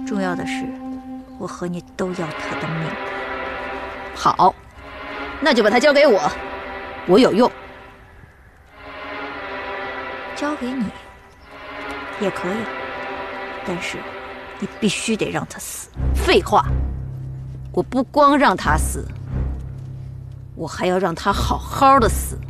重要的是，我和你都要他的命。 好，那就把他交给我，我有用。 交给你也可以，但是你必须得让他死。 废话，我不光让他死，我还要让他好好的死。